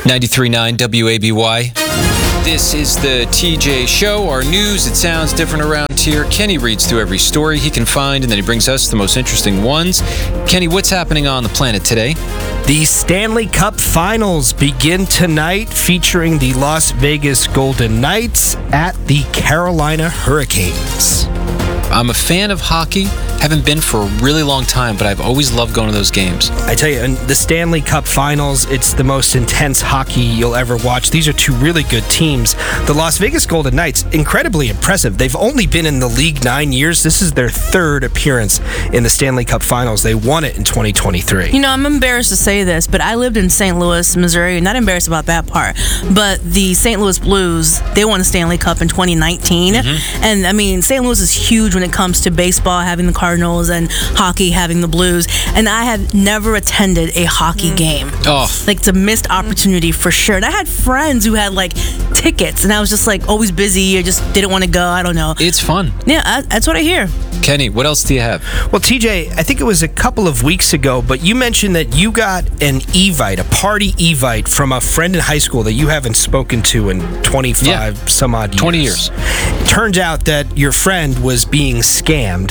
93.9 WABY. This is the TJ Show. Our news, it sounds different around here. Kenny reads through every story he can find, and then he brings us the most interesting ones. Kenny, what's happening on the planet today? The Stanley Cup Finals begin tonight, featuring the Las Vegas Golden Knights at the Carolina Hurricanes. I'm a fan of hockey. Haven't been for a really long time, but I've always loved going to those games. I tell you, in the Stanley Cup Finals, it's the most intense hockey you'll ever watch. These are two really good teams. The Las Vegas Golden Knights, incredibly impressive. They've only been in the league 9 years. This is their third appearance in the Stanley Cup Finals. They won it in 2023. You know, I'm embarrassed to say this, but I lived in St. Louis, Missouri. Not embarrassed about that part, but the St. Louis Blues, they won the Stanley Cup in 2019. And, I mean, St. Louis is huge when it comes to baseball, having the Cardinals, and hockey, having the Blues. And I have never attended a hockey game. Oh. Like, it's a missed opportunity for sure. And I had friends who had, like, tickets, and I was just, like, always busy or just didn't want to go. I don't know. It's fun. Yeah, that's what I hear. Kenny, what else do you have? Well, TJ, I think it was a couple of weeks ago, but you mentioned that you got an Evite, a party Evite, from a friend in high school that you haven't spoken to in 25 some odd years. 20 years. Turns out that your friend was being scammed.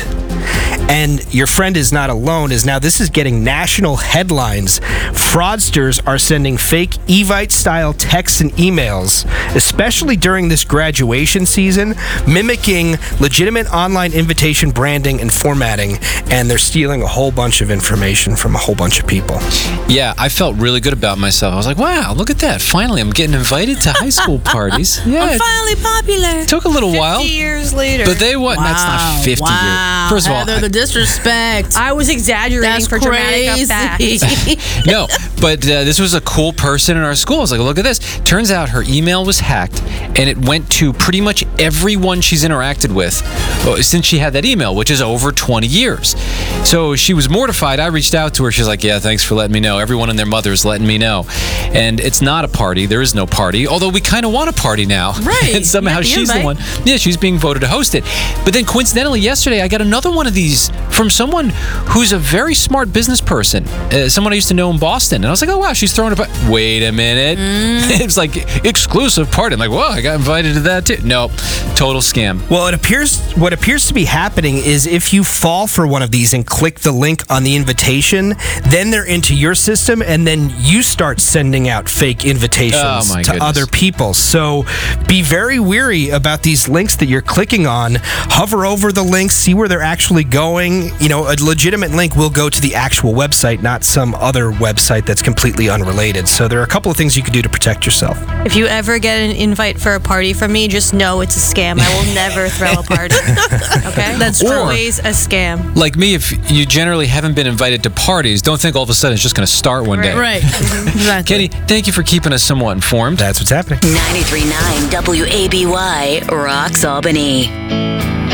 And your friend is not alone, as now this is getting national headlines. Fraudsters are sending fake Evite-style texts and emails, especially during this graduation season, mimicking legitimate online invitation branding and formatting, and they're stealing a whole bunch of information from a whole bunch of people. Yeah, I felt really good about myself. I was like, wow, look at that. Finally, I'm getting invited to high school parties. Yeah, I'm finally popular. it took a little while. 50 years later. But they what? That's not 50 years. First of all, Heather, the disrespect. I was exaggerating That's for dramatic effect. no, but this was a cool person in our school. I was like, look at this. Turns out her email was hacked, and it went to pretty much everyone she's interacted with since she had that email, which is over 20 years. So she was mortified. I reached out to her. She's like, yeah, thanks for letting me know. Everyone and their mother is letting me know. And it's not a party. There is no party, although we kind of want a party now. Right. And somehow she's the one. Yeah, she's being voted to host it. But then coincidentally, yesterday, I got another one of these from someone who's a very smart business person, someone I used to know in Boston. And I was like, oh, wow, she's throwing a wait a minute. It's like exclusive party. I'm like, whoa, I got invited to that too. No, total scam. Well, what appears to be happening is if you fall for one of these and click the link on the invitation, then they're into your system, and then you start sending out fake invitations to other people. So be very weary about these links that you're clicking on. Hover over the links, see where they're actually going. You know, a legitimate link will go to the actual website, not some other website that's completely unrelated. So there are a couple of things you can do to protect yourself. If you ever get an invite for a party from me, just know it's a scam. I will never throw a party. Okay? That's always a scam. Like me, if you generally haven't been invited to parties, don't think all of a sudden it's just going to start one day. Right. Exactly. Kenny, thank you for keeping us somewhat informed. That's what's happening. 93.9 WABY rocks Albany.